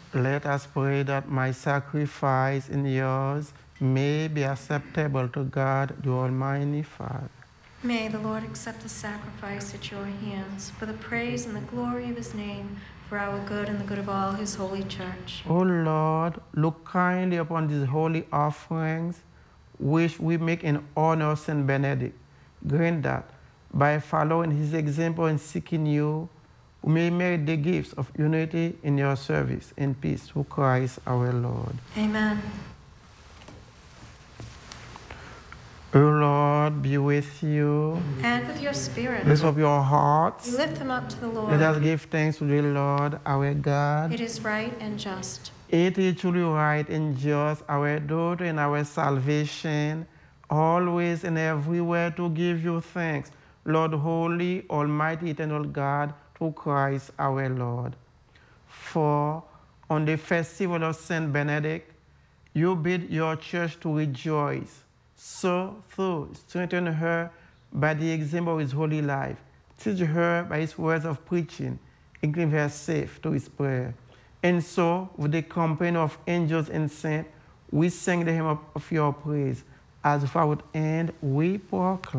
Let us pray that my sacrifice and yours may be acceptable to God, the Almighty Father. May the Lord accept the sacrifice at your hands for the praise and the glory of his name, for our good and the good of all his holy church. O Lord, look kindly upon these holy offerings, which we make in honor of Saint Benedict. Grant that, by following his example and seeking you, we may merit the gifts of unity in your service in peace through Christ our Lord. Amen. O Lord, be with you. And with your spirit. Lift up your hearts. We lift them up to the Lord. Let us give thanks to the Lord our God. It is right and just. It is truly right and just, our duty and our salvation, always and everywhere to give you thanks, Lord, holy, almighty, eternal God, through Christ our Lord. For on the festival of Saint Benedict, you bid your church to rejoice. So, through strengthen her by the example of his holy life, teach her by his words of preaching, and give her safe to his prayer. And so, with the company of angels and saints, we sing the hymn of your praise. As without end, we proclaim.